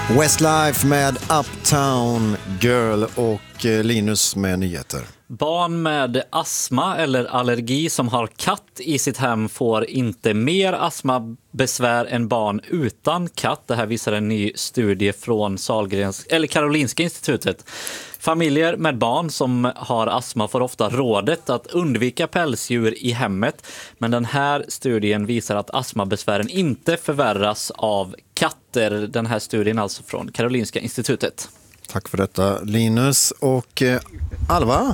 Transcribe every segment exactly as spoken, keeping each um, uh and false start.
Westlife med Uptown Girl och Linus med nyheter. Barn med astma eller allergi som har katt i sitt hem får inte mer astmabesvär än barn utan katt. Det här visar en ny studie från Sahlgrens, eller Karolinska institutet. Familjer med barn som har astma får ofta rådet att undvika pälsdjur i hemmet. Men den här studien visar att astmabesvären inte förvärras av katter. Den här studien alltså från Karolinska institutet. Tack för detta, Linus. Och eh, Alva?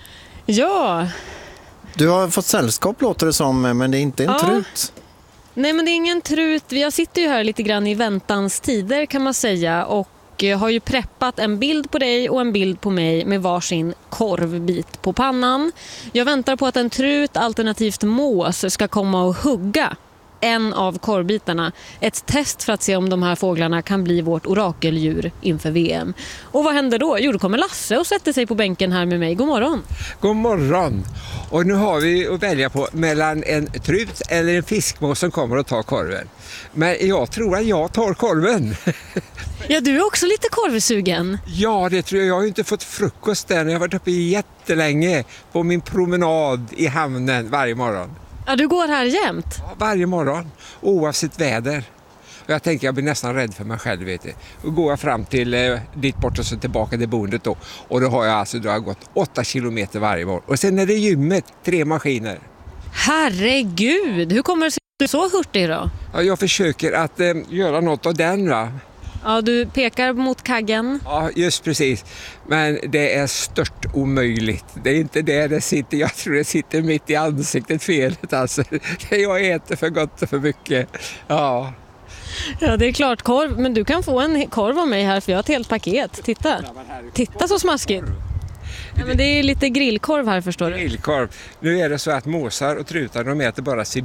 Ja. Du har fått sällskap, låter det som, men det är inte en Ja. trut. Nej, men det är ingen trut. Jag sitter ju här lite grann i väntans tider kan man säga, och har ju preppat en bild på dig och en bild på mig med varsin korvbit på pannan. Jag väntar på att en trut alternativt mås ska komma och hugga en av korvbitarna. Ett test för att se om de här fåglarna kan bli vårt orakeldjur inför V M. Och vad händer då? Jo, då kommer Lasse och sätter sig på bänken här med mig. God morgon. God morgon. Och nu har vi att välja på mellan en trut eller en fiskmås som kommer att ta korven. Men jag tror att jag tar korven. Ja, du är också lite korvsugen. Ja, det tror jag. Jag har ju inte fått frukost än. Jag har varit uppe jättelänge på min promenad i hamnen varje morgon. Ja, du går här jämt. Ja, varje morgon, oavsett väder. Och jag tänker jag blir nästan rädd för mig själv, vet du. Och går jag fram till eh, dit bort och så tillbaka till boendet då. Och då har jag alltså då har jag gått åtta kilometer varje morgon. Och sen är det gymmet, tre maskiner. Herregud, hur kommer det sig att du är så hurtig då? Ja, jag försöker att eh, göra något av den, va. Ja, du pekar mot kaggen. Ja, just precis. Men det är stört omöjligt. Det är inte där det sitter. Jag tror det sitter mitt i ansiktet felet. Alltså. Jag äter för gott och för mycket. Ja. Ja, det är klart korv. Men du kan få en korv av mig här för jag har ett helt paket. Titta. Titta så smaskigt. Ja, men det är lite grillkorv här, förstår du. Grillkorv. Nu är det så att måsar och trutar, de äter bara